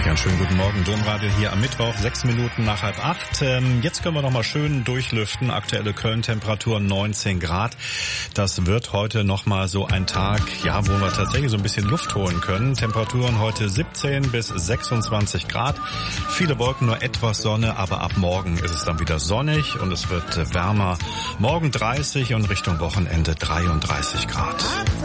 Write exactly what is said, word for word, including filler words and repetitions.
Ja, einen schönen guten Morgen. Domradio hier am Mittwoch, sechs Minuten nach halb acht. Ähm, jetzt können wir noch mal schön durchlüften. Aktuelle Köln-Temperatur neunzehn Grad. Das wird heute noch mal so ein Tag, ja, wo wir tatsächlich so ein bisschen Luft holen können. Temperaturen heute siebzehn bis sechsundzwanzig Grad. Viele Wolken, nur etwas Sonne, aber ab morgen ist es dann wieder sonnig und es wird wärmer. Morgen dreißig und Richtung Wochenende dreiunddreißig Grad.